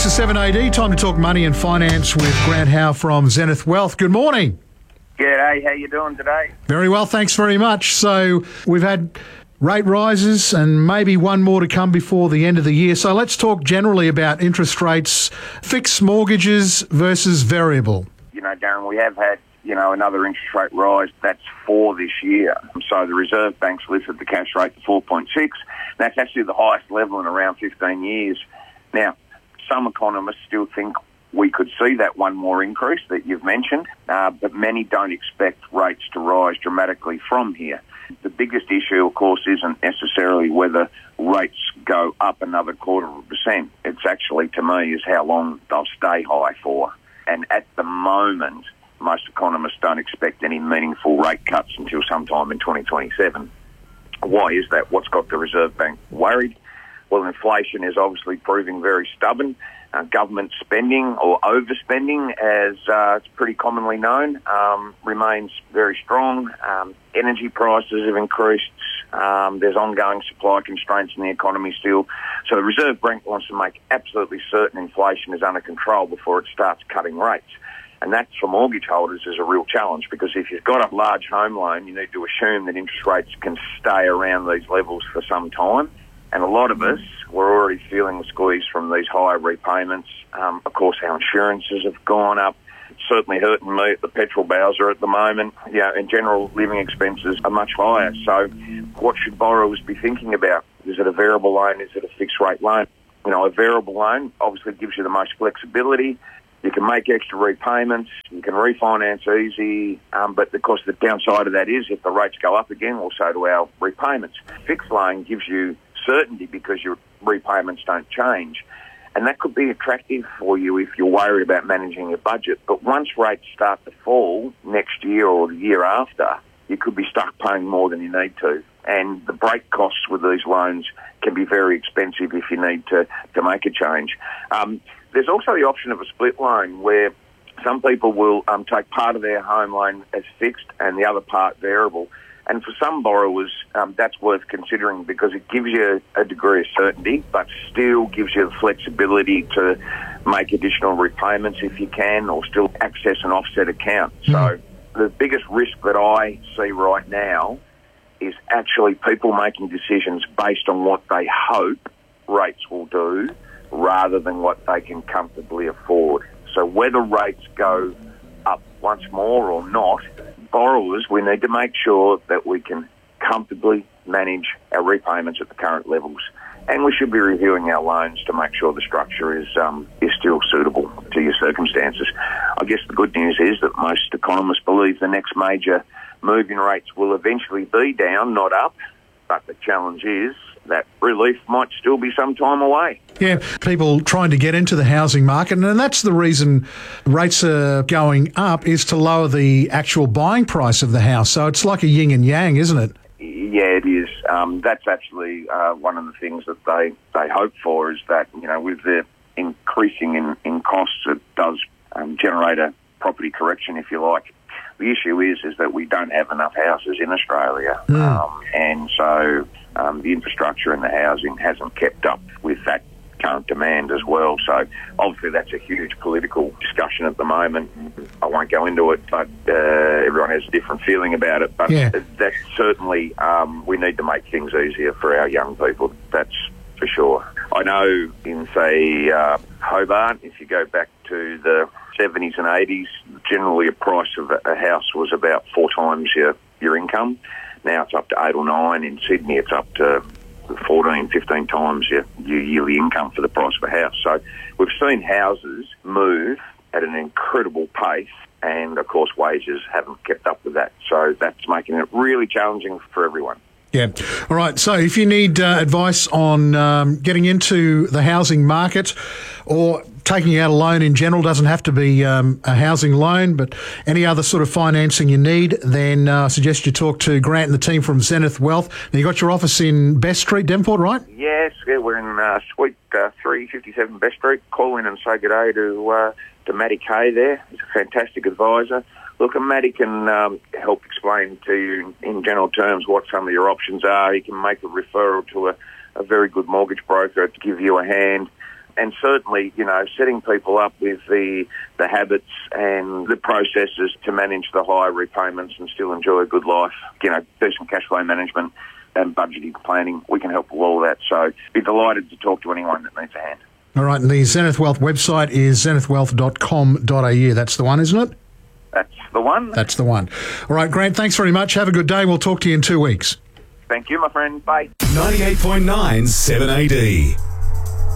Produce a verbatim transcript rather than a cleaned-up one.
This is seven A D. Time to talk money and finance with Grant Howe from Zenith Wealth. Good morning. G'day, how you doing today? Very well, thanks very much. So we've had rate rises and maybe one more to come before the end of the year. So let's talk generally about interest rates, fixed mortgages versus variable. You know, Darren, we have had, you know, another interest rate rise. That's for this year. So the Reserve Bank's lifted the cash rate to four point six. That's actually the highest level in around fifteen years. Now, some economists still think we could see that one more increase that you've mentioned, uh, but many don't expect rates to rise dramatically from here. The biggest issue, of course, isn't necessarily whether rates go up another quarter of a percent. It's actually, to me, is how long they'll stay high for. And at the moment, most economists don't expect any meaningful rate cuts until sometime in twenty twenty-seven. Why is that? What's got the Reserve Bank worried? Well, inflation is obviously proving very stubborn. Uh, government spending, or overspending, as uh, it's pretty commonly known, um, remains very strong. Um, energy prices have increased. Um, there's ongoing supply constraints in the economy still. So the Reserve Bank wants to make absolutely certain inflation is under control before it starts cutting rates. And that, for mortgage holders, is a real challenge, because if you've got a large home loan, you need to assume that interest rates can stay around these levels for some time. And a lot of us, we're already feeling the squeeze from these higher repayments. Um, of course, our insurances have gone up. It's certainly hurting me at the petrol bowser at the moment. You know, and general living expenses are much higher. So what should borrowers be thinking about? Is it a variable loan? Is it a fixed rate loan? You know, a variable loan obviously gives you the most flexibility. You can make extra repayments. You can refinance easy. Um, but of course, the downside of that is if the rates go up again, well, so do our repayments. Fixed loan gives you certainty because your repayments don't change. And that could be attractive for you if you're worried about managing your budget. But once rates start to fall next year or the year after, you could be stuck paying more than you need to. And the break costs with these loans can be very expensive if you need to, to make a change. Um, there's also the option of a split loan where some people will um, take part of their home loan as fixed and the other part variable. And for some borrowers, um, that's worth considering because it gives you a degree of certainty, but still gives you the flexibility to make additional repayments if you can, or still access an offset account. Mm. So the biggest risk that I see right now is actually people making decisions based on what they hope rates will do rather than what they can comfortably afford. So whether rates go up once more or not, borrowers, we need to make sure that we can comfortably manage our repayments at the current levels. And we should be reviewing our loans to make sure the structure is um, is still suitable to your circumstances. I guess the good news is that most economists believe the next major move in rates will eventually be down, not up. But the challenge is that relief might still be some time away. Yeah, people trying to get into the housing market, and that's the reason rates are going up, is to lower the actual buying price of the house. So it's like a yin and yang, isn't it? Yeah, it is. Um, that's actually uh, one of the things that they, they hope for, is that, you know, with the increasing in, in costs, it does um, generate a property correction, if you like. The issue is is that we don't have enough houses in Australia, mm. um, and so um, the infrastructure and the housing hasn't kept up with that current demand as well. So obviously that's a huge political discussion at the moment. I won't go into it, but uh, everyone has a different feeling about it. But yeah. that's certainly, um, we need to make things easier for our young people. That's for sure. I know in, say, uh, Hobart, if you go back to the seventies and eighties, generally a price of a house was about four times your, your income. Now it's up to eight or nine. In Sydney, it's up to fourteen, fifteen times your, your yearly income for the price of a house. So we've seen houses move at an incredible pace, and of course wages haven't kept up with that. So that's making it really challenging for everyone. Yeah. All right. So if you need uh, advice on um, getting into the housing market or taking out a loan in general, doesn't have to be um, a housing loan, but any other sort of financing you need, then uh, I suggest you talk to Grant and the team from Zenith Wealth. Now, you got your office in Best Street, Devonport, right? Yes. Yeah, we're in uh, Suite uh, three fifty-seven Best Street. Call in and say good day to, uh, to Matty Kay there. He's a fantastic advisor. Look, and Matty can um, help explain to you in general terms what some of your options are. He can make a referral to a, a very good mortgage broker to give you a hand. And certainly, you know, setting people up with the the habits and the processes to manage the high repayments and still enjoy a good life, you know, decent cash flow management and budgeting planning, we can help with all of that. So be delighted to talk to anyone that needs a hand. All right, and the Zenith Wealth website is zenith wealth dot com dot a u. That's the one, isn't it? That's the one. That's the one. All right, Grant, thanks very much. Have a good day. We'll talk to you in two weeks. Thank you, my friend. Bye. ninety-eight point nine seven A D.